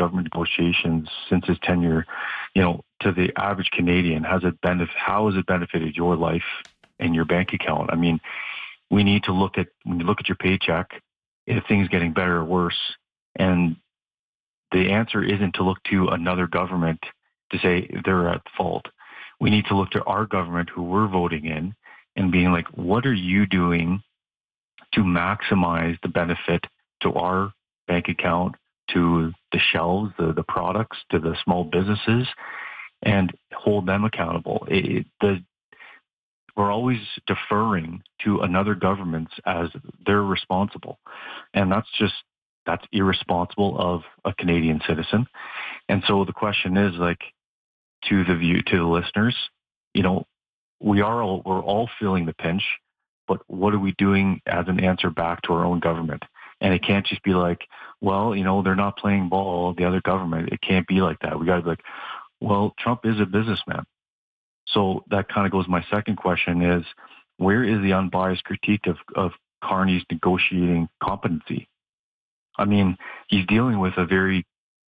government negotiations since his tenure, to the average Canadian, how has it benefited your life and your bank account? I mean, we need to look at, when you look at your paycheck, if things getting better or worse. And the answer isn't to look to another government to say they're at fault. We need to look to our government who we're voting in and being like, what are you doing to maximize the benefit to our bank account, to the shelves, the products, to the small businesses, and hold them accountable. We're always deferring to another government as they're responsible. And that's irresponsible of a Canadian citizen. And so the question is, like, to the listeners, we're all feeling the pinch, but what are we doing as an answer back to our own government? And it can't just be like, well, they're not playing ball, the other government. It can't be like that. We got to be like, well, Trump is a businessman. So that kind of goes, my second question is, where is the unbiased critique of Carney's negotiating competency? I mean, he's dealing with a very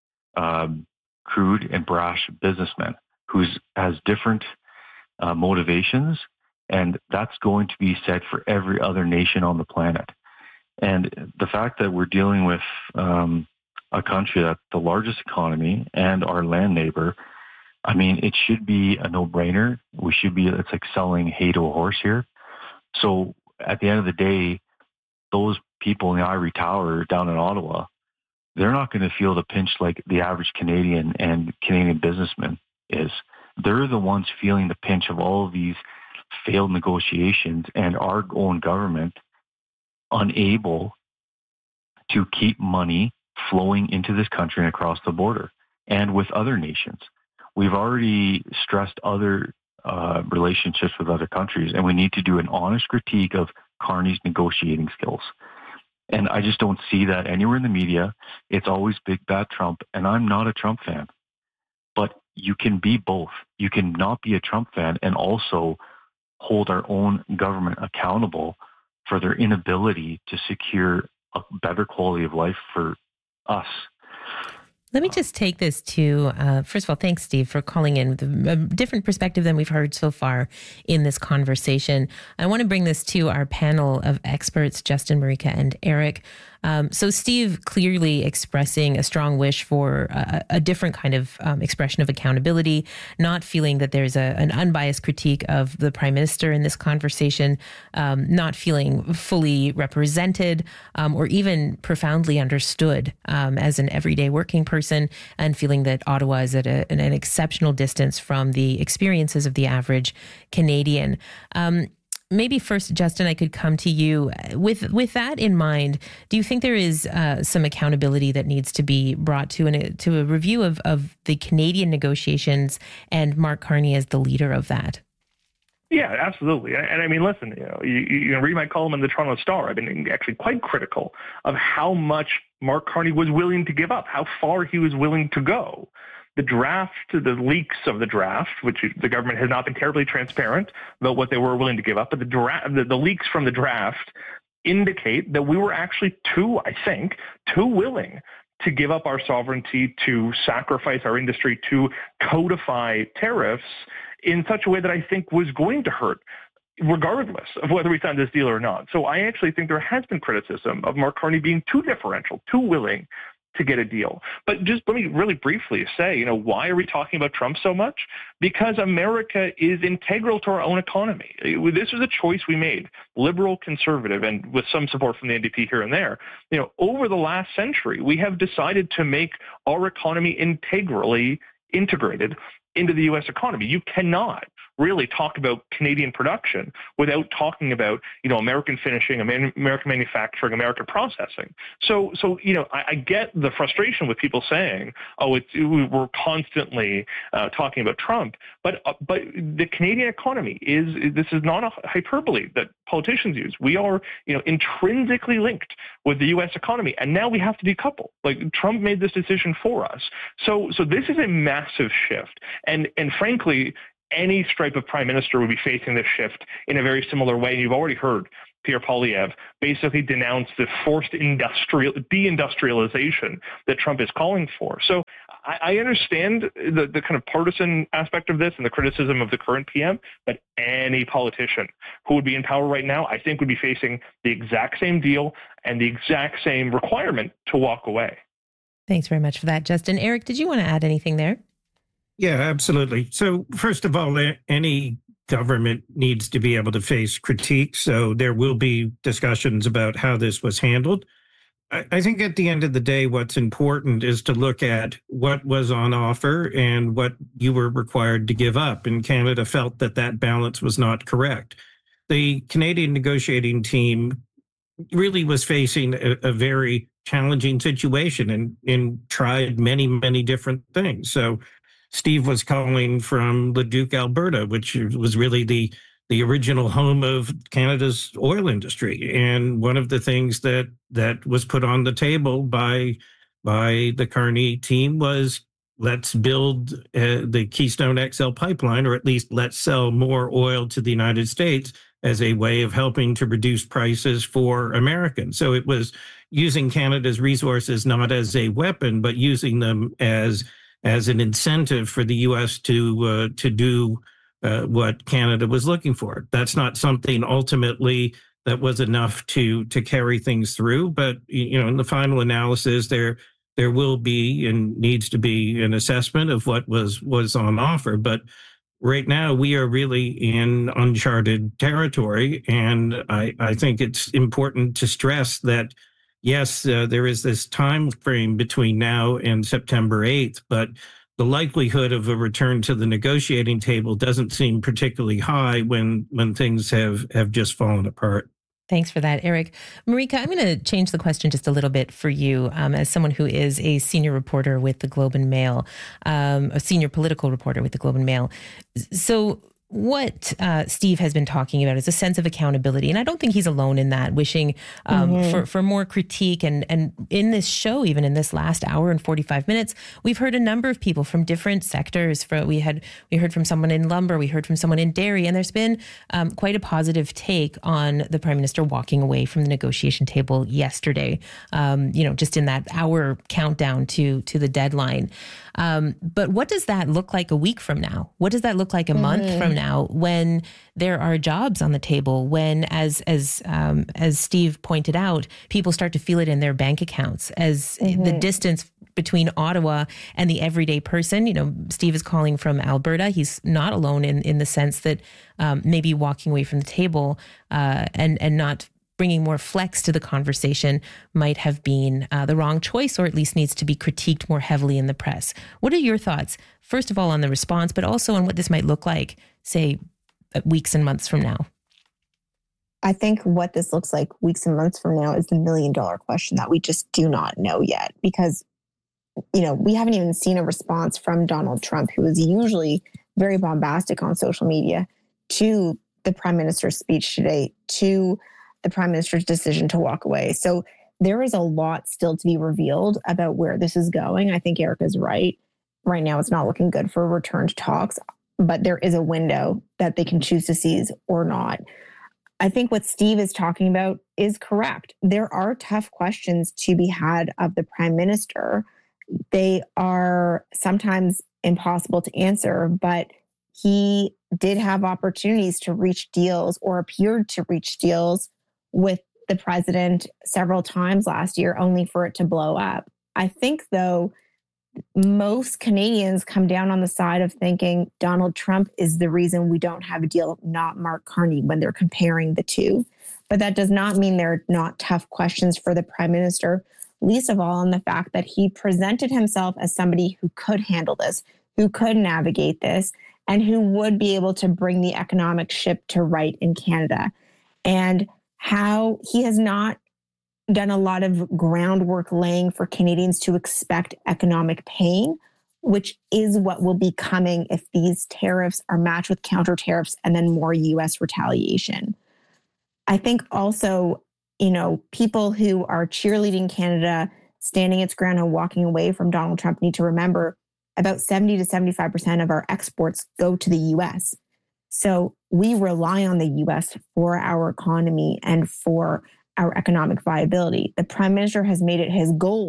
crude and brash businessman who has different motivations, and that's going to be said for every other nation on the planet. And the fact that we're dealing with a country that's the largest economy and our land neighbor, I mean, it should be a no-brainer. It's like selling hay to a horse here. So at the end of the day, those people in the ivory tower down in Ottawa, they're not going to feel the pinch like the average Canadian and Canadian businessman is. They're the ones feeling the pinch of all of these failed negotiations and our own government unable to keep money flowing into this country and across the border and with other nations. We've already stressed other relationships with other countries, and we need to do an honest critique of Carney's negotiating skills. And I just don't see that anywhere in the media. It's always big bad Trump, and I'm not a Trump fan. But you can be both. You can not be a Trump fan and also hold our own government accountable for their inability to secure a better quality of life for us. Let me just take this to, first of all, thanks, Steve, for calling in with a different perspective than we've heard so far in this conversation. I want to bring this to our panel of experts, Justin, Marika, and Eric. So Steve clearly expressing a strong wish for a different kind of expression of accountability, not feeling that there's an unbiased critique of the Prime Minister in this conversation, not feeling fully represented or even profoundly understood as an everyday working person, and feeling that Ottawa is at an exceptional distance from the experiences of the average Canadian. Maybe first, Justin, I could come to you. With that in mind, do you think there is some accountability that needs to be brought to a review of the Canadian negotiations and Mark Carney as the leader of that? Yeah, absolutely. And I mean, listen, you can read my column in the Toronto Star. I've been actually quite critical of how much Mark Carney was willing to give up, how far he was willing to go. The leaks of the draft, which the government has not been terribly transparent about what they were willing to give up, but the leaks from the draft indicate that we were actually too willing to give up our sovereignty, to sacrifice our industry, to codify tariffs in such a way that I think was going to hurt, regardless of whether we signed this deal or not. So I actually think there has been criticism of Mark Carney being too differential, too willing to get a deal. But just let me really briefly say, why are we talking about Trump so much? Because America is integral to our own economy. This was a choice we made, liberal, conservative, and with some support from the NDP here and there. Over the last century, we have decided to make our economy integrally integrated into the U.S. economy. You cannot really talk about Canadian production without talking about, American finishing, American manufacturing, American processing. So I get the frustration with people saying, we're constantly talking about Trump, but the Canadian economy this is not a hyperbole that politicians use. We are, intrinsically linked with the U.S. economy, and now we have to decouple. Like, Trump made this decision for us. So this is a massive shift, and frankly, any stripe of prime minister would be facing this shift in a very similar way. You've already heard Pierre Poilievre basically denounce the forced deindustrialization that Trump is calling for. So I understand the kind of partisan aspect of this and the criticism of the current PM, but any politician who would be in power right now, I think would be facing the exact same deal and the exact same requirement to walk away. Thanks very much for that, Justin. Eric, did you want to add anything there? Yeah, absolutely. So first of all, any government needs to be able to face critique. So there will be discussions about how this was handled. I think at the end of the day, what's important is to look at what was on offer and what you were required to give up. And Canada felt that that balance was not correct. The Canadian negotiating team really was facing a very challenging situation and tried many, many different things. So Steve was calling from Leduc, Alberta, which was really the original home of Canada's oil industry. And one of the things that was put on the table by the Carney team was, let's build the Keystone XL pipeline, or at least let's sell more oil to the United States as a way of helping to reduce prices for Americans. So it was using Canada's resources not as a weapon, but using them as an incentive for the U.S. to do what Canada was looking for. That's not something ultimately that was enough to carry things through. But in the final analysis, there will be and needs to be an assessment of what was on offer. But right now, we are really in uncharted territory, and I think it's important to stress that yes, there is this time frame between now and September 8th, but the likelihood of a return to the negotiating table doesn't seem particularly high when things have just fallen apart. Thanks for that, Eric. Marika, I'm going to change the question just a little bit for you as someone who is a senior reporter with the Globe and Mail, a senior political reporter with the Globe and Mail. So what Steve has been talking about is a sense of accountability. And I don't think he's alone in that, wishing for more critique. And in this show, even in this last hour and 45 minutes, we've heard a number of people from different sectors. We heard from someone in lumber, we heard from someone in dairy, and there's been quite a positive take on the Prime Minister walking away from the negotiation table yesterday, just in that hour countdown to the deadline. But what does that look like a week from now? What does that look like a month from now, when there are jobs on the table, when, as Steve pointed out, people start to feel it in their bank accounts, as the distance between Ottawa and the everyday person? Steve is calling from Alberta. He's not alone in the sense that maybe walking away from the table and not bringing more flex to the conversation might have been the wrong choice, or at least needs to be critiqued more heavily in the press. What are your thoughts, first of all, on the response, but also on what this might look like, say, weeks and months from now? I think what this looks like weeks and months from now is the $1 million question that we just do not know yet, because, we haven't even seen a response from Donald Trump, who is usually very bombastic on social media, to the Prime Minister's speech today, to the Prime Minister's decision to walk away. So there is a lot still to be revealed about where this is going. I think Eric is right. Right now, it's not looking good for a return to talks, but there is a window that they can choose to seize or not. I think what Steve is talking about is correct. There are tough questions to be had of the Prime Minister. They are sometimes impossible to answer, but he did have opportunities to reach deals, or appeared to reach deals, with the president several times last year, only for it to blow up. I think, though, most Canadians come down on the side of thinking Donald Trump is the reason we don't have a deal, not Mark Carney, when they're comparing the two. But that does not mean there are not tough questions for the Prime Minister, least of all on the fact that he presented himself as somebody who could handle this, who could navigate this, and who would be able to bring the economic ship to right in Canada. And how he has not done a lot of groundwork laying for Canadians to expect economic pain, which is what will be coming if these tariffs are matched with counter tariffs and then more U.S. retaliation. I think also, people who are cheerleading Canada, standing its ground and walking away from Donald Trump need to remember about 70 to 75% of our exports go to the U.S. So we rely on the U.S. for our economy and for our economic viability. The Prime Minister has made it his goal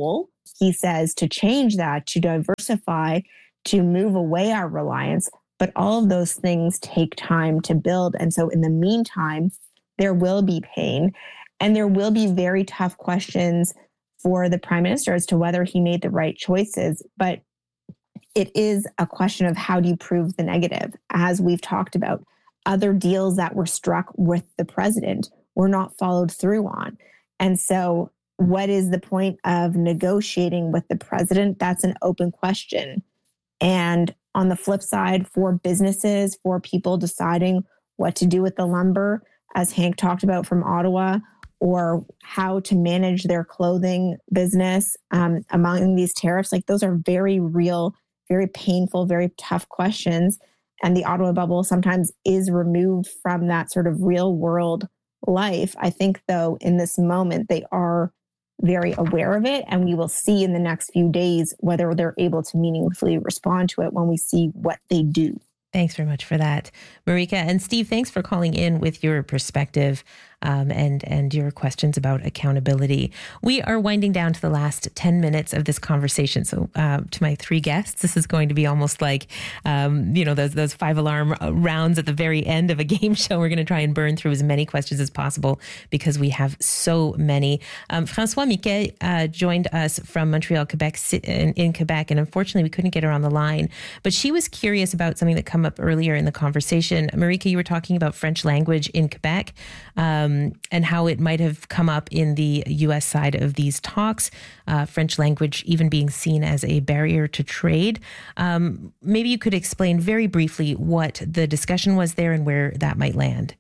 he says to change that, to diversify, to move away our reliance. But all of those things take time to build. And so in the meantime, there will be pain and there will be very tough questions for the prime minister as to whether he made the right choices. But it is a question of how do you prove the negative? As we've talked about, other deals that were struck with the president were not followed through on. And so what is the point of negotiating with the president? That's an open question. And on the flip side, for businesses, for people deciding what to do with the lumber, as Hank talked about from Ottawa, or how to manage their clothing business among these tariffs, like those are very real, very painful, very tough questions. And the Ottawa bubble sometimes is removed from that sort of real world life. I think, though, in this moment, they are very aware of it. And we will see in the next few days whether they're able to meaningfully respond to it when we see what they do. Thanks very much for that, Marika. And Steve, thanks for calling in with your perspective and your questions about accountability. We are winding down to the last 10 minutes of this conversation. So to my three guests, this is going to be almost like, those 5-alarm rounds at the very end of a game show. We're going to try and burn through as many questions as possible because we have so many. François Miquet joined us from Montreal, Quebec, in Quebec, and unfortunately we couldn't get her on the line. But she was curious about something that came up earlier in the conversation. Marika, you were talking about French language in Quebec. And how it might have come up in the U.S. side of these talks, French language even being seen as a barrier to trade. Maybe you could explain very briefly what the discussion was there and where that might land.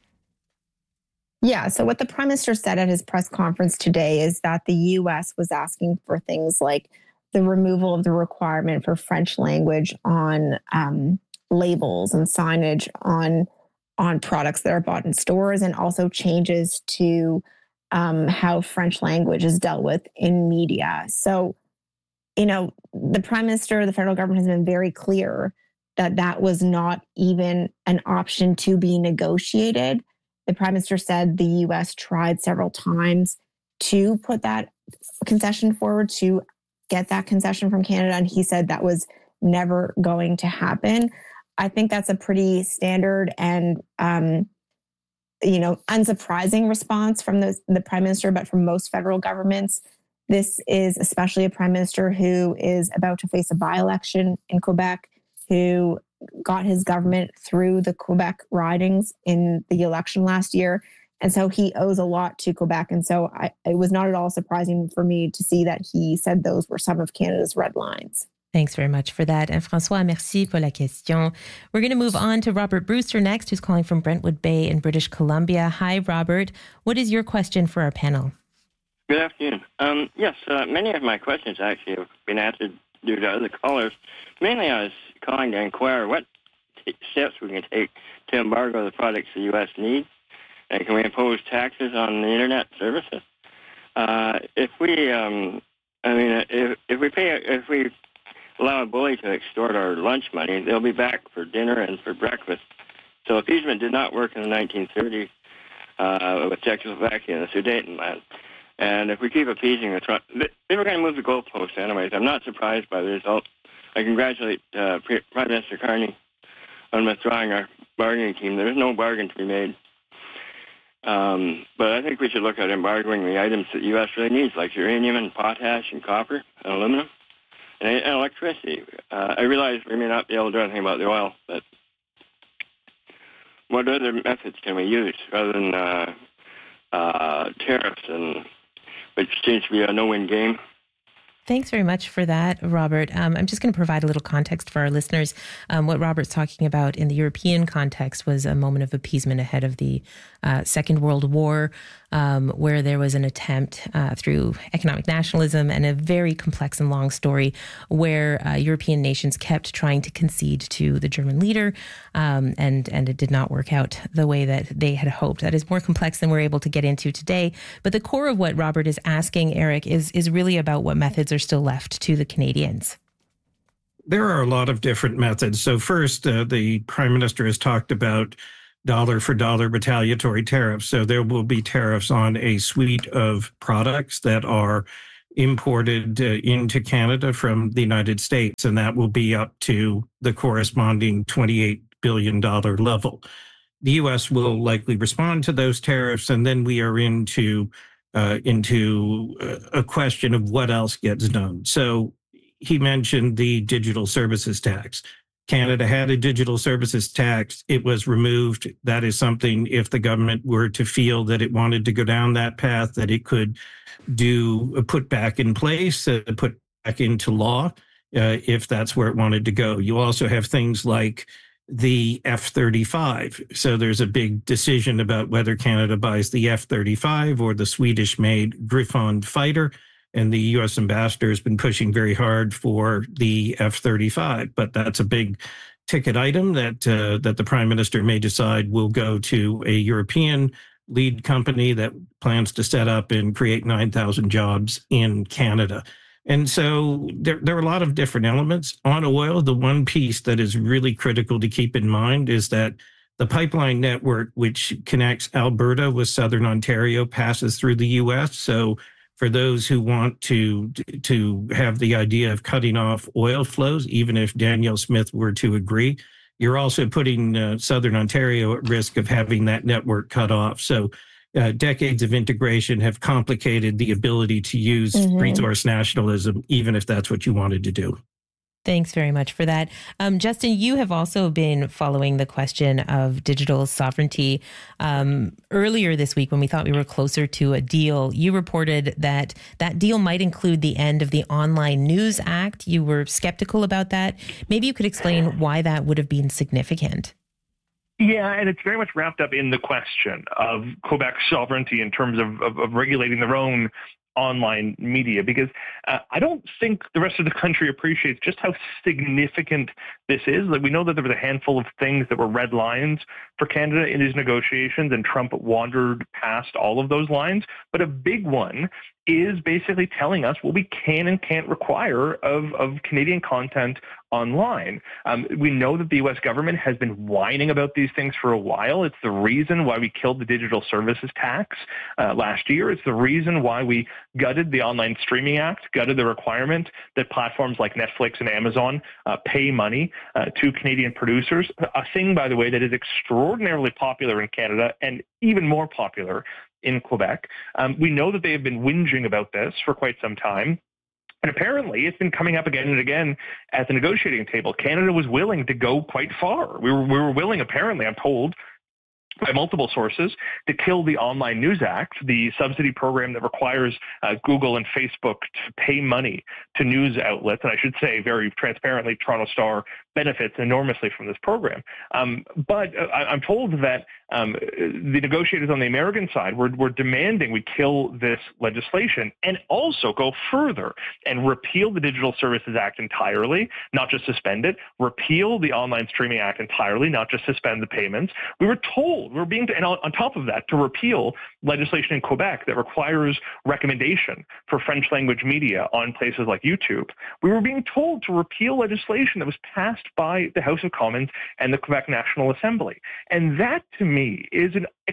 Yeah, so what the Prime Minister said at his press conference today is that the U.S. was asking for things like the removal of the requirement for French language on labels and signage on products that are bought in stores, and also changes to how French language is dealt with in media. So, the Prime Minister, the federal government has been very clear that that was not even an option to be negotiated. The Prime Minister said the U.S. tried several times to put that concession forward, to get that concession from Canada, and he said that was never going to happen. I think that's a pretty standard and, unsurprising response from the Prime Minister, but from most federal governments. This is especially a Prime Minister who is about to face a by-election in Quebec, who got his government through the Quebec ridings in the election last year. And so he owes a lot to Quebec. And so it was not at all surprising for me to see that he said those were some of Canada's red lines. Thanks very much for that. And François, merci pour la question. We're going to move on to Robert Brewster next, who's calling from Brentwood Bay in British Columbia. Hi, Robert. What is your question for our panel? Good afternoon. Yes, many of my questions actually have been answered due to other callers. Mainly I was calling to inquire what steps we can take to embargo the products the U.S. needs. And can we impose taxes on the Internet services? If we allow a bully to extort our lunch money, they'll be back for dinner and for breakfast. So appeasement did not work in the 1930s with Czechoslovakia and the Sudetenland. And if we keep appeasing the Trump, they were going to move the goalposts anyways. I'm not surprised by the result. I congratulate Prime Minister Carney on withdrawing our bargaining team. There's no bargain to be made. But I think we should look at embargoing the items that the U.S. really needs, like uranium and potash and copper and aluminum. And electricity. I realize we may not be able to do anything about the oil, but what other methods can we use rather than tariffs, which seems to be a no-win game? Thanks very much for that, Robert. I'm just going to provide a little context for our listeners. What Robert's talking about in the European context was a moment of appeasement ahead of the Second World War, where there was an attempt through economic nationalism and a very complex and long story where European nations kept trying to concede to the German leader, and it did not work out the way that they had hoped. That is more complex than we're able to get into today. But the core of what Robert is asking, Eric, is really about what methods are still left to the Canadians. There are a lot of different methods. So first, the Prime Minister has talked about dollar for dollar retaliatory tariffs. So there will be tariffs on a suite of products that are imported into Canada from the United States, and that will be up to the corresponding $28 billion level. The U.S. will likely respond to those tariffs, and then we are into a question of what else gets done. So he mentioned the digital services tax. Canada had a digital services tax. It was removed. That is something, if the government were to feel that it wanted to go down that path, that it could put back in place, put back into law, if that's where it wanted to go. You also have things like the F-35. So there's a big decision about whether Canada buys the F-35 or the Swedish-made Griffon fighter. And the U.S. ambassador has been pushing very hard for the F-35, but that's a big ticket item that the Prime Minister may decide will go to a European lead company that plans to set up and create 9,000 jobs in Canada. And so there are a lot of different elements. On oil, the one piece that is really critical to keep in mind is that the pipeline network, which connects Alberta with southern Ontario, passes through the U.S., so for those who want to have the idea of cutting off oil flows, even if Danielle Smith were to agree, you're also putting southern Ontario at risk of having that network cut off. So decades of integration have complicated the ability to use resource nationalism, even if that's what you wanted to do. Thanks very much for that. Justin, you have also been following the question of digital sovereignty. Earlier this week, when we thought we were closer to a deal, you reported that that deal might include the end of the Online News Act. You were skeptical about that. Maybe you could explain why that would have been significant. Yeah, and it's very much wrapped up in the question of Quebec's sovereignty in terms of regulating their own online media, because I don't think the rest of the country appreciates just how significant this is. Like, we know that there was a handful of things that were red lines for Canada in these negotiations, and Trump wandered past all of those lines. But a big one is basically telling us what we can and can't require of Canadian content online. We know that the U.S. government has been whining about these things for a while. It's the reason why we killed the digital services tax last year. It's the reason why we gutted the Online Streaming Act, gutted the requirement that platforms like Netflix and Amazon pay money to Canadian producers. A thing, by the way, that is extraordinarily popular in Canada and even more popular in Quebec. We know that they have been whinging about this for quite some time. And apparently it's been coming up again and again at the negotiating table. Canada was willing to go quite far. We were willing, apparently, I'm told, by multiple sources, to kill the Online News Act, the subsidy program that requires Google and Facebook to pay money to news outlets. And I should say very transparently, Toronto Star benefits enormously from this program. But I'm told that the negotiators on the American side were demanding we kill this legislation and also go further and repeal the Digital Services Act entirely, not just suspend it, repeal the Online Streaming Act entirely, not just suspend the payments. We were told, and on top of that, to repeal legislation in Quebec that requires recommendation for French language media on places like YouTube. We were being told to repeal legislation that was passed by the House of Commons and the Quebec National Assembly. And that, to me, is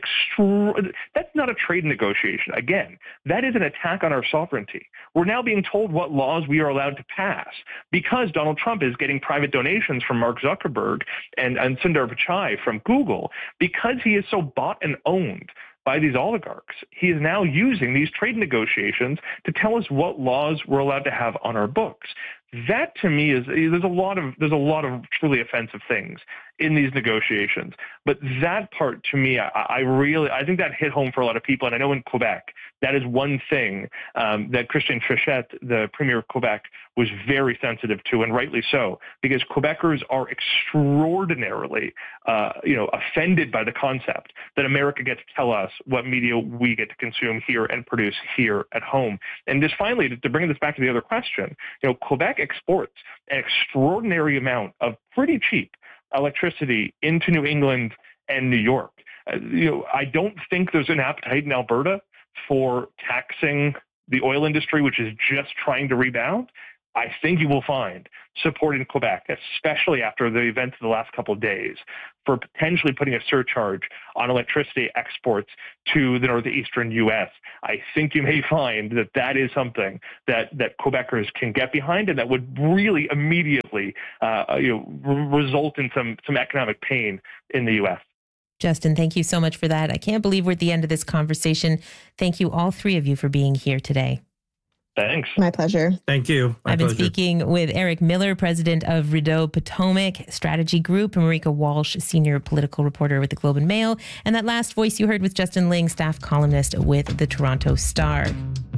that's not a trade negotiation. Again, that is an attack on our sovereignty. We're now being told what laws we are allowed to pass because Donald Trump is getting private donations from Mark Zuckerberg and Sundar Pichai from Google. Because he is so bought and owned by these oligarchs, he is now using these trade negotiations to tell us what laws we're allowed to have on our books. That, to me, is there's a lot of truly offensive things in these negotiations. But that part, to me, I think that hit home for a lot of people. And I know in Quebec, that is one thing that Christian Fichette, the Premier of Quebec, was very sensitive to, and rightly so, because Quebecers are extraordinarily, offended by the concept that America gets to tell us what media we get to consume here and produce here at home. And just finally, to bring this back to the other question, Quebec exports an extraordinary amount of pretty cheap electricity into New England and New York. I don't think there's an appetite in Alberta for taxing the oil industry, which is just trying to rebound. I think you will find support in Quebec, especially after the events of the last couple of days, for potentially putting a surcharge on electricity exports to the northeastern U.S. I think you may find that that is something that Quebecers can get behind, and that would really immediately result in some economic pain in the U.S. Justin, thank you so much for that. I can't believe we're at the end of this conversation. Thank you, all three of you, for being here today. Thanks. My pleasure. Thank you. I've been speaking with Eric Miller, president of Rideau Potomac Strategy Group, and Marika Walsh, senior political reporter with the Globe and Mail. And that last voice you heard was Justin Ling, staff columnist with the Toronto Star.